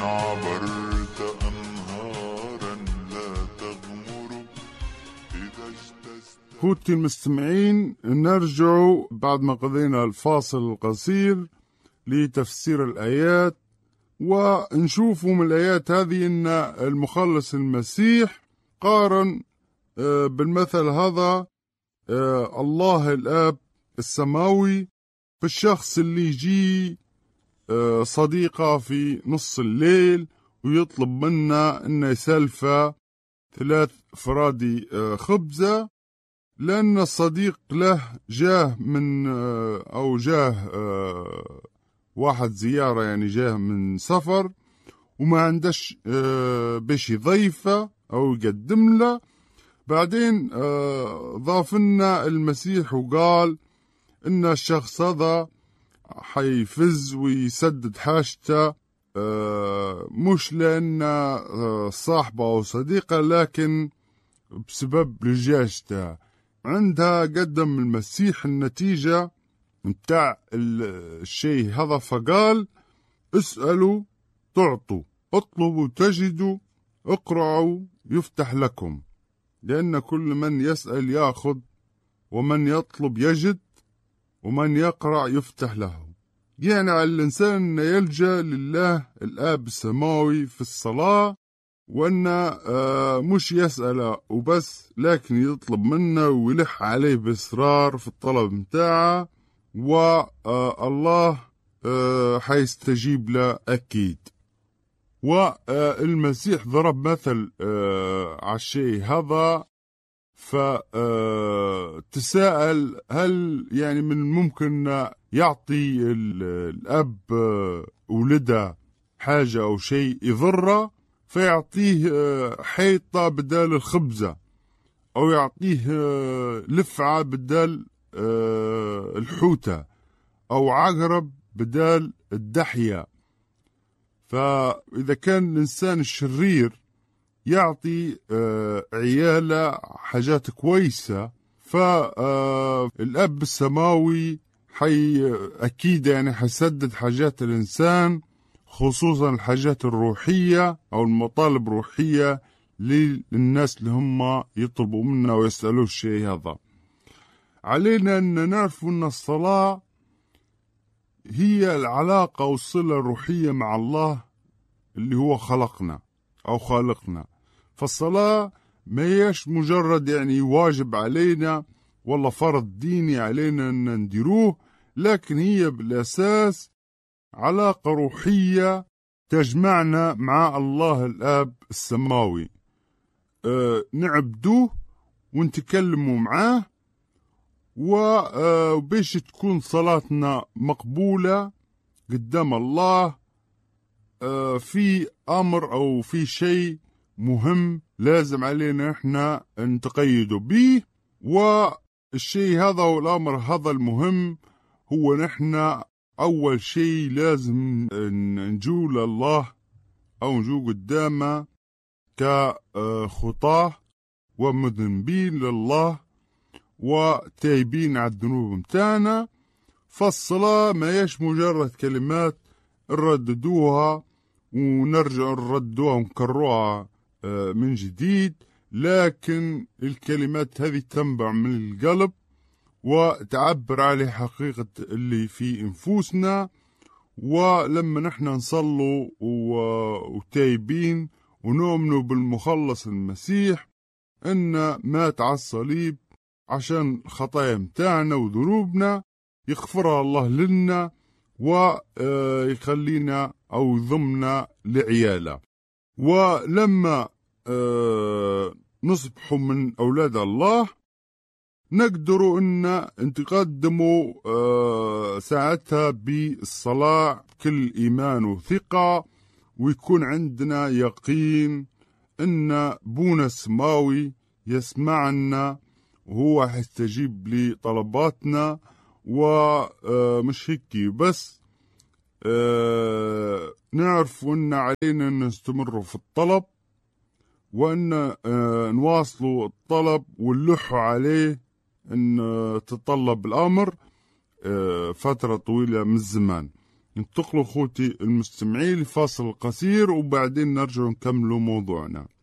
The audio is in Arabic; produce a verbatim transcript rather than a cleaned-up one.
عبرت أنهارا لا تغمر إذا اجتزت. خوتي المستمعين، نرجع بعد ما قضينا الفاصل القصير لتفسير الآيات، ونشوف من الآيات هذه أن المخلص المسيح قارن بالمثل هذا الله الآب السماوي بالشخص اللي يجي صديقه في نص الليل ويطلب منا أنه يسلفه ثلاث فرادي خبزة، لأن الصديق له جاه من أو جاه واحد زيارة، يعني جاه من سفر وما عندش باش يضيفه أو يقدم له. بعدين ضاف لنا المسيح وقال إن الشخص هذا حيفز ويسدد حاجته، مش لأن صاحبه أو صديقه، لكن بسبب لجاجته. عندها قدم المسيح النتيجة متاع الشيء هذا، فقال اسألوا تعطوا، اطلبوا تجدوا، اقرعوا يفتح لكم، لأن كل من يسأل يأخذ، ومن يطلب يجد، ومن يقرع يفتح له. يعني على الإنسان أن يلجأ لله الآب السماوي في الصلاة، وأن مش يسأل وبس، لكن يطلب منه ويلح عليه بإصرار في الطلب متاعه، والله حيستجيب له أكيد. والمسيح ضرب مثل على الشيء هذا، فتساءل هل يعني من الممكن يعطي الأب ولده حاجة أو شيء يضره فيعطيه حيطة بدال الخبزة، أو يعطيه لفعة بدال الحوتة، أو عقرب بدال الدحية. فإذا كان الإنسان الشرير يعطي عياله حاجات كويسة، فالأب السماوي حي أكيد يعني حيسدد حاجات الإنسان، خصوصا الحاجات الروحية أو المطالب الروحية للناس اللي هم يطلبوا منا ويسألوا الشيء هذا. علينا أن نعرف أن الصلاة هي العلاقة والصلة الروحية مع الله اللي هو خلقنا أو خالقنا. فالصلاة ما هيش مجرد يعني واجب علينا والله فرض ديني علينا أن نديروه، لكن هي بالأساس علاقة روحية تجمعنا مع الله الآب السماوي، أه نعبدوه ونتكلموا معاه، وبيش تكون صلاتنا مقبولة قدام الله أه في أمر أو في شيء مهم لازم علينا احنا نتقيدوا به. والشيء هذا والأمر هذا المهم هو نحن أول شيء لازم نجو لله أو نجو قدامه كخطاه ومذنبين لله وتايبين على الذنوب متاعنا. فالصلاة ما يش مجرد كلمات نرددوها ونرجع نردوها ونكرروها من جديد، لكن الكلمات هذه تنبع من القلب وتعبر على حقيقة اللي في انفسنا. ولما نحن نصلوا وتايبين ونؤمنوا بالمخلص المسيح ان مات على الصليب عشان خطايا متاعنا وذنوبنا، يغفرها الله لنا ويخلينا او يضمنا لعياله. ولما نصبحوا من اولاد الله نقدروا ان نتقدموا ساعتها بالصلاة كل ايمان وثقة، ويكون عندنا يقين ان بونا السماوي يسمعنا وهو هيستجيب لطلباتنا. ومش هيك بس، نعرف ان علينا ان نستمر في الطلب، وان نواصلوا الطلب ونلحوا عليه ان تطلب الامر فترة طويلة من الزمان. انتقلوا أخوتي المستمعين لفاصل قصير وبعدين نرجع نكملوا موضوعنا.